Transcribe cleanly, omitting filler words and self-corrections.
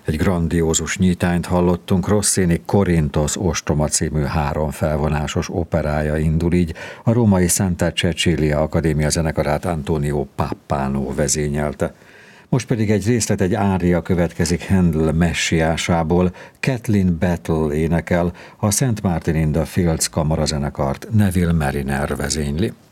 Egy grandiózus nyitányt hallottunk, Rossini Korintos ostroma című 3 felvonásos operája indul így, a római Santa Cecilia Akadémia zenekarát Antonio Pappano vezényelte. Most pedig egy részlet, egy ária következik Handel messiásából, Kathleen Battle énekel, a St. Martin in the Fields kamarazenekart Neville Mariner vezényli.